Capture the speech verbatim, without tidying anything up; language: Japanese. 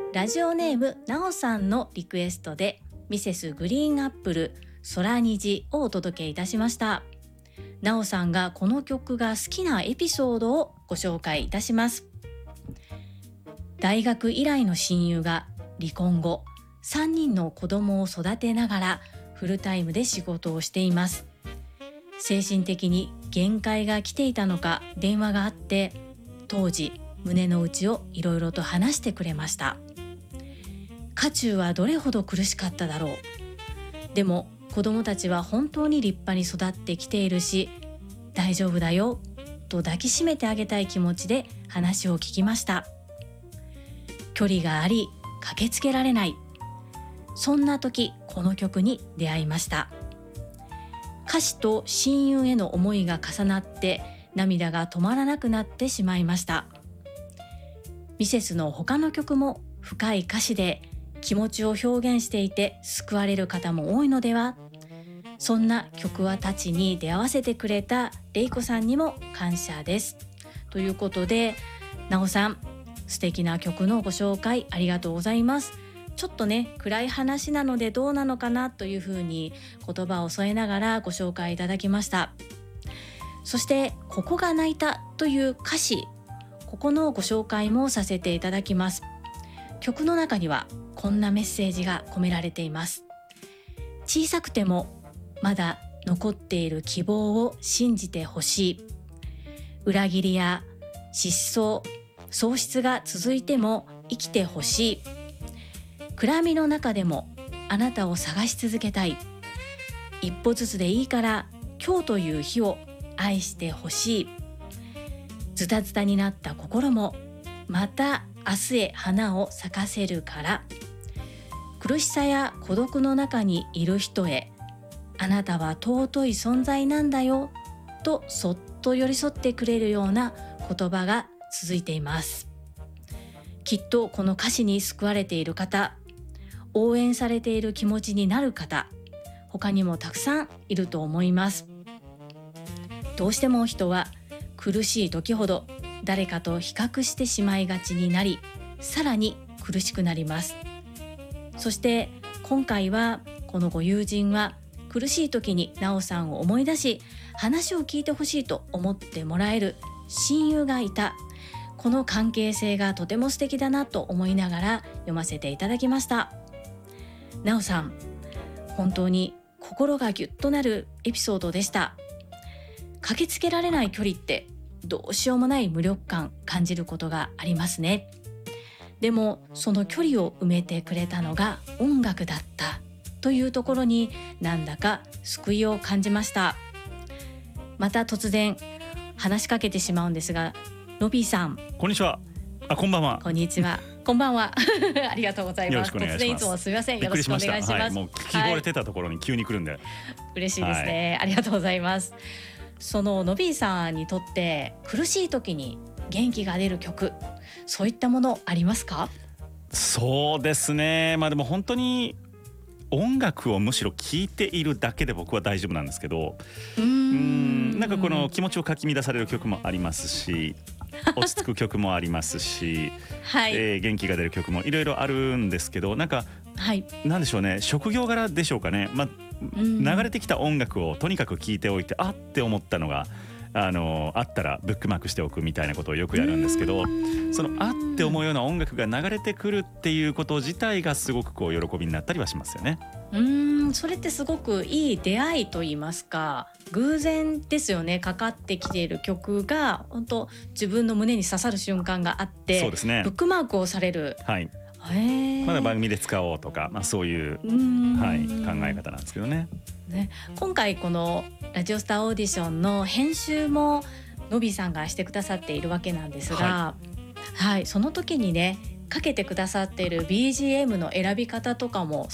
ラジオネームなおさんのリクエストでミセスグリーンアップル空虹をお届けいたしました。なおさんがこの曲が好きなエピソードをご紹介いたします。大学以来の親友が離婚後さんにんの子供を育てながらフルタイムで仕事をしています。精神的に限界が来ていたのか電話があって、当時胸の内をいろいろと話してくれました。渦中はどれほど苦しかっただろう。でも子供たちは本当に立派に育ってきているし、大丈夫だよと抱きしめてあげたい気持ちで話を聞きました。距離があり駆けつけられない、そんな時この曲に出会いました。歌詞と親友への思いが重なって涙が止まらなくなってしまいました。ミセスの他の曲も深い歌詞で気持ちを表現していて救われる方も多いのでは。そんな曲はたちに出会わせてくれたレイコさんにも感謝です。ということで、なおさん素敵な曲のご紹介ありがとうございます。ちょっとね暗い話なのでどうなのかなというふうに言葉を添えながらご紹介いただきました。そしてここが泣いたという歌詞、ここのご紹介もさせていただきます。曲の中にはこんなメッセージが込められています。小さくてもまだ残っている希望を信じてほしい。裏切りや失踪、喪失が続いても生きてほしい。暗闇の中でもあなたを探し続けたい。一歩ずつでいいから今日という日を愛してほしい。ズタズタになった心もまた明日へ花を咲かせるから。苦しさや孤独の中にいる人へ、あなたは尊い存在なんだよとそっと寄り添ってくれるような言葉が続いています。きっとこの歌詞に救われている方、応援されている気持ちになる方、他にもたくさんいると思います。どうしても人は苦しい時ほど誰かと比較してしまいがちになり、さらに苦しくなります。そして今回はこのご友人は苦しい時になおさんを思い出し、話を聞いてほしいと思ってもらえる親友がいた。この関係性がとても素敵だなと思いながら読ませていただきました。なおさん、本当に心がギュッとなるエピソードでした。駆けつけられない距離ってどうしようもない無力感感じることがありますね。でもその距離を埋めてくれたのが音楽だったというところになんだか救いを感じました。また突然話しかけてしまうんですが、ロビーさん、 こんにちは。あ、こんばんは。 こんにちは。こんばんは。ありがとうございます。 よろしくお願いします。 突然いつもすみません。よろしくお願いします。 はい、もう聞き惚れてたところに急に来るんで、はい、 嬉しいですね、はい、ありがとうございます。そののびーさんにとって苦しい時に元気が出る曲、そういったものありますか？ そうですね、まあでも本当に音楽をむしろ聴いているだけで僕は大丈夫なんですけど、うーん、なんかこの気持ちをかき乱される曲もありますし、落ち着く曲もありますし、はい、えー、元気が出る曲もいろいろあるんですけど、なんか、はい、なんでしょうね、職業柄でしょうかね、まあ、流れてきた音楽をとにかく聴いておいて、あって思ったのがあのあったらブックマークしておくみたいなことをよくやるんですけど、そのあって思うような音楽が流れてくるっていうこと自体がすごくこう喜びになったりはしますよね。 うーん、それってすごくいい出会いと言いますか、偶然ですよね。かかってきている曲が本当自分の胸に刺さる瞬間があって、 そうですね、 ブックマークをされる、 はい、へまだ番組で使おうとか、まあ、そういう、はい、考え方なんですけどね。 ね、今回このラジオスターオーディションの編集ものびーさんがしてくださっているわけなんですが、はい、はい、その時にねかけてくださっている ビージーエム の選び方とかも